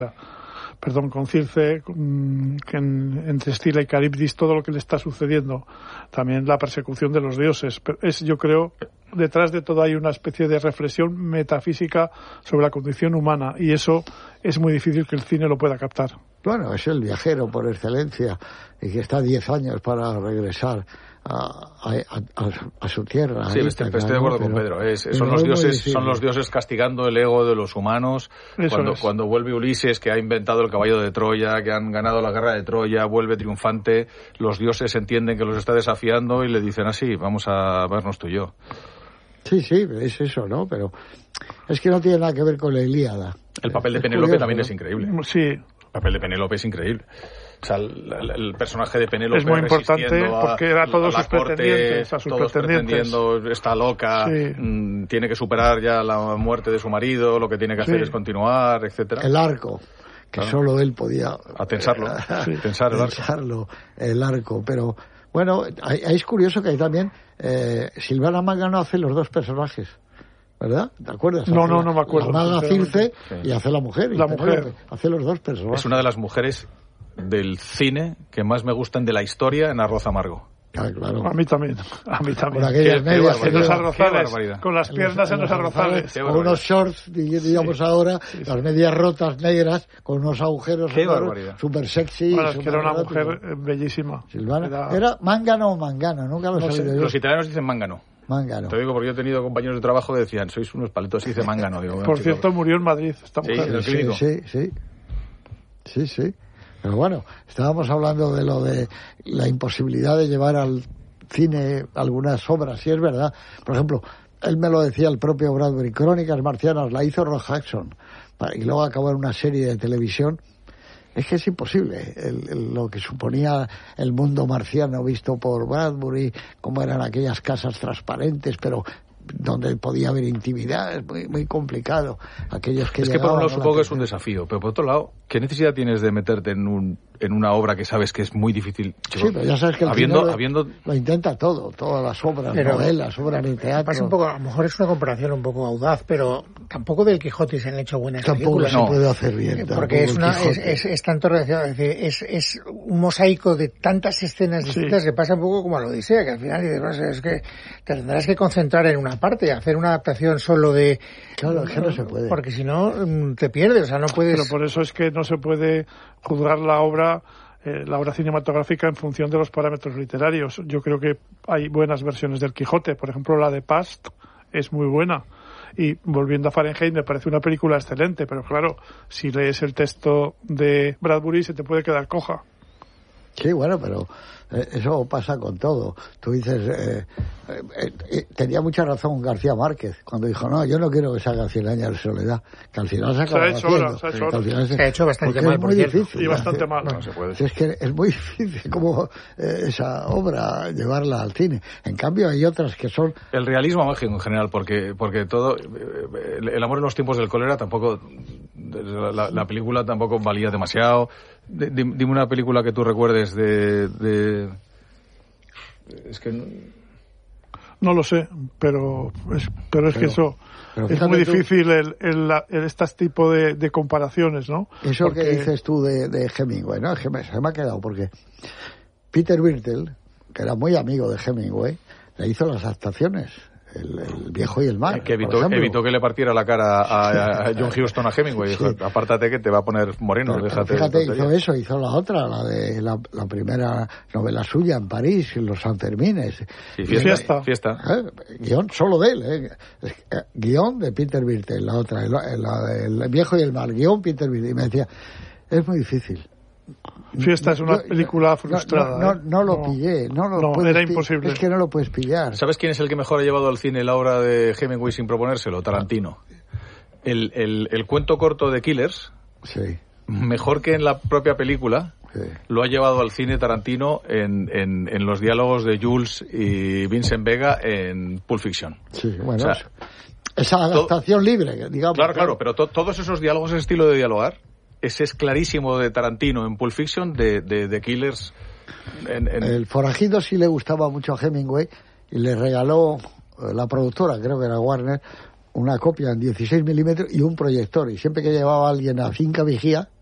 con Circe, que entre Escila y Caribdis, todo lo que le está sucediendo, también la persecución de los dioses. Yo creo, detrás de todo hay una especie de reflexión metafísica sobre la condición humana, y eso es muy difícil que el cine lo pueda captar. Bueno, es el viajero por excelencia, y que está 10 años para regresar a su tierra. Sí, estoy de acuerdo con Pedro. Son los dioses castigando el ego de los humanos. Cuando vuelve Ulises, que ha inventado el caballo de Troya, que han ganado la guerra de Troya, vuelve triunfante, los dioses entienden que los está desafiando y le dicen así, vamos a vernos tú y yo. Sí, es eso, ¿no? Pero es que no tiene nada que ver con la Ilíada. El papel de Penélope también es increíble. Sí. El papel de Penélope es increíble. O sea, el personaje de Penélope es muy importante porque era todos sus pretendientes, todos pretendiendo, está loca, tiene que superar ya la muerte de su marido, lo que tiene que hacer es continuar, etcétera. El arco, que solo él podía tensarlo, el arco, pero bueno, es curioso que hay también Silvana Mangano hace los dos personajes, ¿verdad? ¿Te acuerdas? No me acuerdo. La maga Circe y hace la mujer. Hace los dos personajes. Es una de las mujeres del cine que más me gustan de la historia en Arroz Amargo. Claro. A mí también. Con aquellas medias en los arrozales, con las piernas en los arrozales. Con unos shorts, digamos ahora, las medias rotas negras, con unos agujeros súper sexy. Bueno, es que era una mujer bellísima. Silvana. ¿Era Mangano o Mangano? Nunca lo he sabido yo. Los italianos dicen Mangano. Te digo porque yo he tenido compañeros de trabajo que decían, sois unos paletos, y dice Mangano. Digo, por cierto, murió en Madrid esta mujer. Sí. Pero bueno, estábamos hablando de lo de la imposibilidad de llevar al cine algunas obras, y es verdad. Por ejemplo, él me lo decía el propio Bradbury, Crónicas Marcianas la hizo Roy Hodgson, y luego acabó en una serie de televisión. Es que es imposible lo que suponía el mundo marciano visto por Bradbury, cómo eran aquellas casas transparentes, pero donde podía haber intimidad. Es muy, muy complicado. Aquellos que por un lado supongo que es un desafío, pero por otro lado, ¿qué necesidad tienes de meterte en una obra que sabes que es muy difícil? Sí, pero ya sabes que el cine lo intenta todo, todas las obras, novelas, obras de teatro. Pasa un poco, a lo mejor es una comparación un poco audaz, pero tampoco del Quijote se han hecho buenas películas. Tampoco se puede hacer bien. Porque es tanto relacionado, es decir, es un mosaico de tantas escenas distintas que pasa un poco como a la Odisea, que al final es que te tendrás que concentrar en una parte, hacer una adaptación solo de... Claro, es que no se puede. Porque si no, te pierdes, o sea, no puedes... Pero por eso es que no se puede juzgar la obra cinematográfica en función de los parámetros literarios. Yo creo que hay buenas versiones del Quijote. Por ejemplo, la de Past es muy buena. Y volviendo a Fahrenheit, me parece una película excelente, pero claro, si lees el texto de Bradbury se te puede quedar coja. Sí, bueno, pero eso pasa con todo. Tú dices, tenía mucha razón García Márquez cuando dijo, no, yo no quiero que se haga 100 años de soledad, que al final se acaba haciendo. Se ha hecho bastante mal, es muy difícil. Y bastante mal. No se puede. Es que es muy difícil como esa obra llevarla al cine. En cambio hay otras que son... El realismo mágico en general, porque todo... El amor en los tiempos del cólera tampoco... La película tampoco valía demasiado. Dime una película que tú recuerdes es que no lo sé, pero es que eso es muy difícil este tipo de comparaciones, ¿no? Eso que dices tú de Hemingway, ¿no? Se me ha quedado porque Peter Birtell, que era muy amigo de Hemingway, le hizo las adaptaciones. El viejo y el mar. Que evitó que le partiera la cara a John Huston a Hemingway. Dijo, apártate que te va a déjate. Fíjate, hizo la otra, la de la primera novela suya en París, en los Sanfermines. Sí, fiesta. Guión solo de él, guión de Peter Birtell, la otra, el viejo y el mar, guión Peter Birtell. Y me decía, es muy difícil. Fiesta es una película frustrada. No lo pillé. Era imposible. Es que no lo puedes pillar. ¿Sabes quién es el que mejor ha llevado al cine la obra de Hemingway sin proponérselo? Tarantino. El cuento corto de Killers, mejor que en la propia película, lo ha llevado al cine Tarantino en los diálogos de Jules y Vincent Vega en Pulp Fiction. Sí, bueno, o sea, esa adaptación libre, digamos. Claro, pero todos esos diálogos, ese estilo de dialogar, ese es clarísimo de Tarantino en Pulp Fiction, de Killers. El Forajido sí le gustaba mucho a Hemingway y le regaló la productora, creo que era Warner, una copia en 16 milímetros y un proyector. Y siempre que llevaba alguien a Finca Vigía,